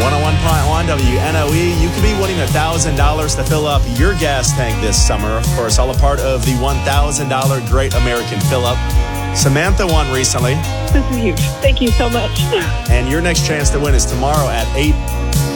101.1 WNOE. You could be winning $1,000 to fill up your gas tank this summer. Of course, all a part of the $1,000 Great American Fill-Up. Samantha won recently. This is huge. Thank you so much. And your next chance to win is tomorrow at 8